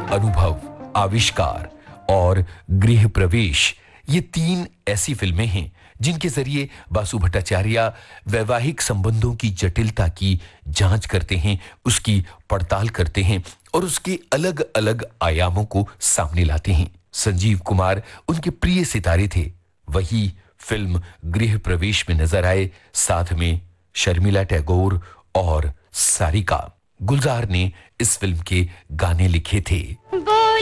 अनुभव, आविष्कार और गृह प्रवेश, ये 3 ऐसी फिल्में हैं जिनके जरिए बासु भट्टाचार्य वैवाहिक संबंधों की जटिलता की जांच करते हैं, उसकी पड़ताल करते हैं और उसके अलग-अलग आयामों को सामने लाते हैं। संजीव कुमार उनके प्रिय सितारे थे। वही फिल्म गृह प्रवेश में नजर आए, साथ में शर्मिला टैगोर और सारिका। गुलजार ने इस फिल्म के गाने लिखे थे।